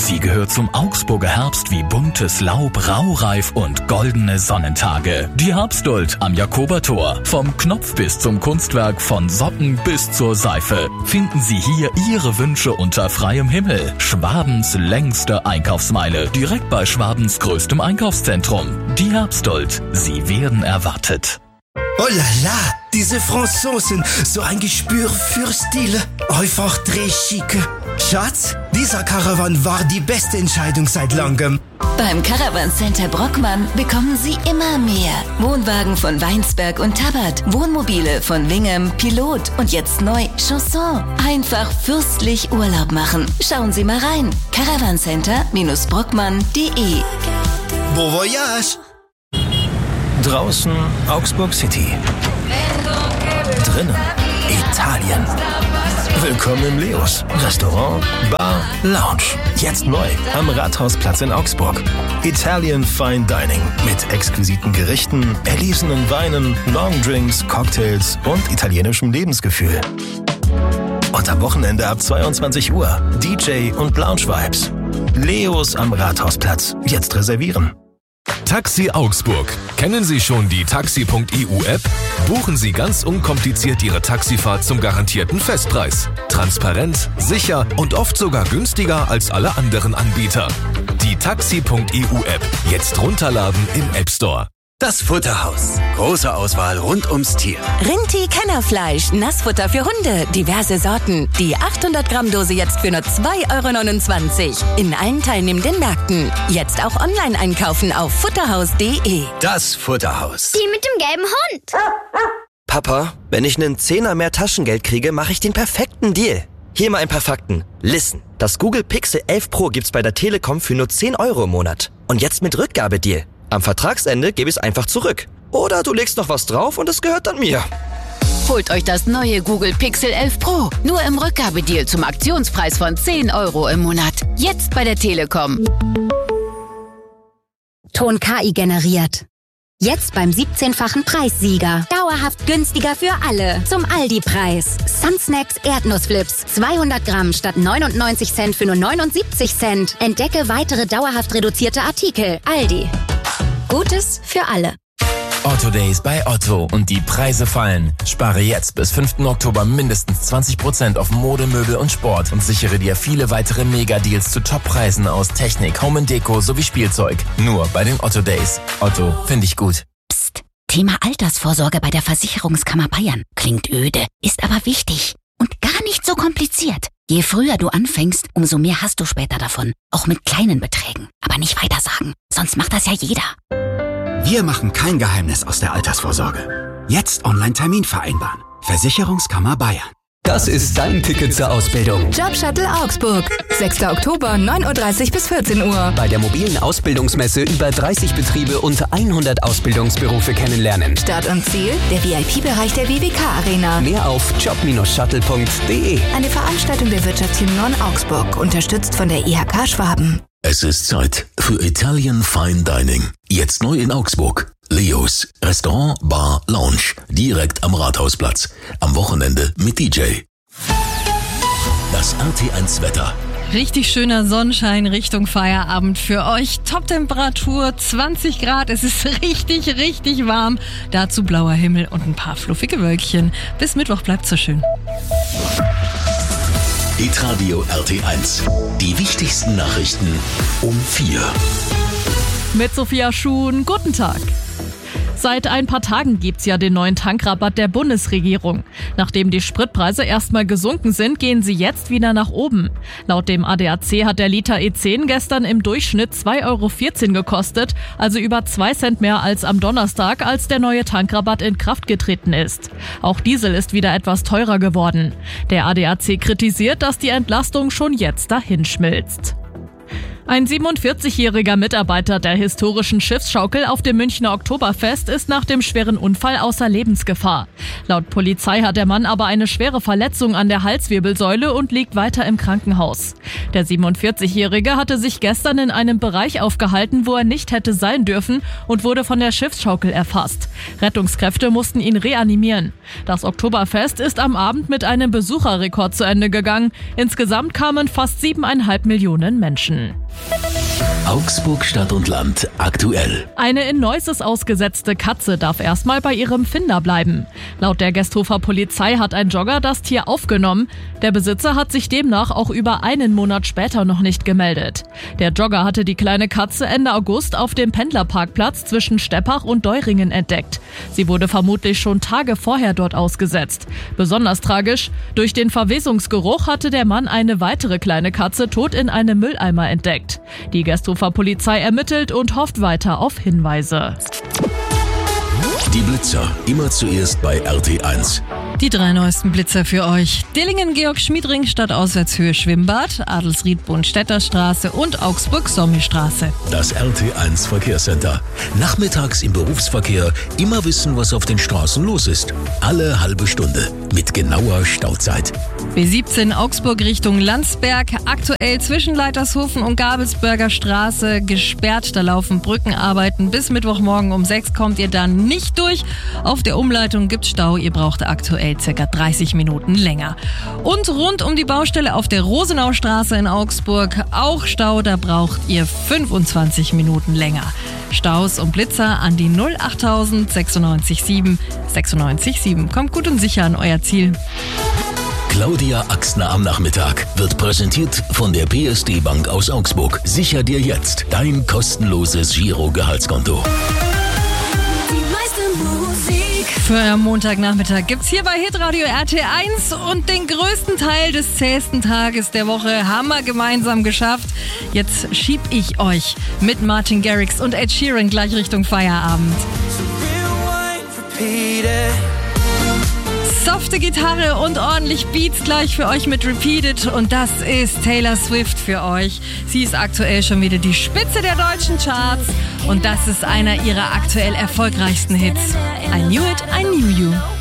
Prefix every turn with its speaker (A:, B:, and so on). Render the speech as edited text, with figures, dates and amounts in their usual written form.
A: Sie gehört zum Augsburger Herbst wie buntes Laub, raureif und goldene Sonnentage. Die Herbstduld am Jakobertor. Vom Knopf bis zum Kunstwerk, von Socken bis zur Seife. Finden Sie hier Ihre Wünsche unter freiem Himmel. Schwabens längste Einkaufsmeile. Direkt bei Schwabens größtem Einkaufszentrum. Die Herbstduld. Sie werden erwartet.
B: Oh la la, diese Franzosen, so ein Gespür für Stil. Einfach très chic. Schatz, dieser Caravan war die beste Entscheidung seit langem.
C: Beim Caravan Center Brockmann bekommen Sie immer mehr. Wohnwagen von Weinsberg und Tabbert, Wohnmobile von Wingham, Pilot und jetzt neu Chanson. Einfach fürstlich Urlaub machen. Schauen Sie mal rein. Caravancenter-brockmann.de.
B: Bon voyage!
D: Draußen Augsburg City. Drinnen Italien. Willkommen im Leos. Restaurant, Bar, Lounge. Jetzt neu am Rathausplatz in Augsburg. Italian Fine Dining mit exquisiten Gerichten, erlesenen Weinen, Longdrinks, Cocktails und italienischem Lebensgefühl. Und am Wochenende ab 22 Uhr DJ und Lounge Vibes. Leos am Rathausplatz. Jetzt reservieren.
E: Taxi Augsburg. Kennen Sie schon die Taxi.eu-App? Buchen Sie ganz unkompliziert Ihre Taxifahrt zum garantierten Festpreis. Transparent, sicher und oft sogar günstiger als alle anderen Anbieter. Die Taxi.eu-App. Jetzt runterladen im App Store.
F: Das Futterhaus. Große Auswahl rund ums Tier.
G: Rinti Kennerfleisch, Nassfutter für Hunde, diverse Sorten. Die 800 Gramm Dose jetzt für nur 2,29 € in allen teilnehmenden Märkten. Jetzt auch online einkaufen auf futterhaus.de.
F: Das Futterhaus.
H: Die mit dem gelben Hund.
I: Papa, wenn ich einen Zehner mehr Taschengeld kriege, mache ich den perfekten Deal. Hier mal ein paar Fakten. Listen, das Google Pixel 11 Pro gibt's bei der Telekom für nur 10 € im Monat. Und jetzt mit Rückgabedeal. Am Vertragsende gebe ich es einfach zurück. Oder du legst noch was drauf und es gehört dann mir.
J: Holt euch das neue Google Pixel 11 Pro. Nur im Rückgabedeal zum Aktionspreis von 10 € im Monat. Jetzt bei der Telekom.
K: Ton KI generiert. Jetzt beim 17-fachen Preissieger. Dauerhaft günstiger für alle. Zum Aldi-Preis. Sunsnacks Erdnussflips. 200 Gramm statt 99 Cent für nur 79 Cent. Entdecke weitere dauerhaft reduzierte Artikel. Aldi. Gutes für alle.
L: Otto Days bei Otto und die Preise fallen. Spare jetzt bis 5. Oktober mindestens 20% auf Mode, Möbel und Sport und sichere dir viele weitere Mega-Deals zu Top-Preisen aus Technik, Home & Deko sowie Spielzeug. Nur bei den Otto Days. Otto, finde ich gut.
M: Psst. Thema Altersvorsorge bei der Versicherungskammer Bayern. Klingt öde, ist aber wichtig und gar nicht so kompliziert. Je früher du anfängst, umso mehr hast du später davon. Auch mit kleinen Beträgen. Aber nicht weitersagen, sonst macht das ja jeder.
N: Wir machen kein Geheimnis aus der Altersvorsorge. Jetzt Online-Termin vereinbaren. Versicherungskammer Bayern.
O: Das ist dein Ticket zur Ausbildung.
P: Jobshuttle Augsburg. 6. Oktober, 9:30 Uhr bis 14 Uhr.
O: Bei der mobilen Ausbildungsmesse über 30 Betriebe und 100 Ausbildungsberufe kennenlernen.
P: Start und Ziel, der VIP-Bereich der WWK Arena.
O: Mehr auf job-shuttle.de.
P: Eine Veranstaltung der Wirtschaftsteam Augsburg, unterstützt von der IHK Schwaben.
Q: Es ist Zeit für Italian Fine Dining. Jetzt neu in Augsburg. Leos. Restaurant, Bar, Lounge. Direkt am Rathausplatz. Am Wochenende mit DJ. Das RT1 Wetter.
R: Richtig schöner Sonnenschein Richtung Feierabend für euch. Top-Temperatur 20 Grad. Es ist richtig, richtig warm. Dazu blauer Himmel und ein paar fluffige Wölkchen. Bis Mittwoch bleibt's so schön.
Q: Hitradio RT1. Die wichtigsten Nachrichten um 4.
R: Mit Sophia Schuhn, guten Tag. Seit ein paar Tagen gibt's ja den neuen Tankrabatt der Bundesregierung. Nachdem die Spritpreise erstmal gesunken sind, gehen sie jetzt wieder nach oben. Laut dem ADAC hat der Liter E10 gestern im Durchschnitt 2,14 € gekostet, also über 2 Cent mehr als am Donnerstag, als der neue Tankrabatt in Kraft getreten ist. Auch Diesel ist wieder etwas teurer geworden. Der ADAC kritisiert, dass die Entlastung schon jetzt dahinschmilzt. Ein 47-jähriger Mitarbeiter der historischen Schiffsschaukel auf dem Münchner Oktoberfest ist nach dem schweren Unfall außer Lebensgefahr. Laut Polizei hat der Mann aber eine schwere Verletzung an der Halswirbelsäule und liegt weiter im Krankenhaus. Der 47-jährige hatte sich gestern in einem Bereich aufgehalten, wo er nicht hätte sein dürfen und wurde von der Schiffsschaukel erfasst. Rettungskräfte mussten ihn reanimieren. Das Oktoberfest ist am Abend mit einem Besucherrekord zu Ende gegangen. Insgesamt kamen fast 7,5 Millionen Menschen.
Q: Augsburg Stadt und Land aktuell.
R: Eine in Neuses ausgesetzte Katze darf erstmal bei ihrem Finder bleiben. Laut der Gesthofer Polizei hat ein Jogger das Tier aufgenommen. Der Besitzer hat sich demnach auch über einen Monat später noch nicht gemeldet. Der Jogger hatte die kleine Katze Ende August auf dem Pendlerparkplatz zwischen Steppach und Deuringen entdeckt. Sie wurde vermutlich schon Tage vorher dort ausgesetzt. Besonders tragisch, durch den Verwesungsgeruch hatte der Mann eine weitere kleine Katze tot in einem Mülleimer entdeckt. Die Gesthofer Polizei ermittelt und hofft weiter auf Hinweise.
Q: Die Blitzer, immer zuerst bei RT1.
H: Die 3 neuesten Blitzer für euch. Dillingen-Georg-Schmiedring Stadtauswärtshöhe Schwimmbad, Adelsried-Bund-Städterstraße und Augsburg-Sommelstraße.
Q: Das RT1 Verkehrscenter. Nachmittags im Berufsverkehr immer wissen, was auf den Straßen los ist. Alle halbe Stunde mit genauer Stauzeit.
H: B17 Augsburg Richtung Landsberg. Aktuell zwischen Leitershofen und Gabelsberger Straße gesperrt. Da laufen Brückenarbeiten. Bis Mittwochmorgen um 6 kommt ihr dann nicht durch. Auf der Umleitung gibt's Stau. Ihr braucht aktuell ca. 30 Minuten länger. Und rund um die Baustelle auf der Rosenaustraße in Augsburg auch Stau. Da braucht ihr 25 Minuten länger. Staus und Blitzer an die 08000 96 7 96 7. Kommt gut und sicher an euer Ziel.
Q: Claudia Axner am Nachmittag wird präsentiert von der PSD Bank aus Augsburg. Sicher dir jetzt dein kostenloses Giro-Gehaltskonto.
H: Für Montagnachmittag gibt's hier bei Hitradio RT1 und den größten Teil des zähesten Tages der Woche haben wir gemeinsam geschafft. Jetzt schieb ich euch mit Martin Garrix und Ed Sheeran gleich Richtung Feierabend. Softe Gitarre und ordentlich Beats gleich für euch mit Repeated und das ist Taylor Swift für euch. Sie ist aktuell schon wieder die Spitze der deutschen Charts und das ist einer ihrer aktuell erfolgreichsten Hits. I Knew It, I Knew You.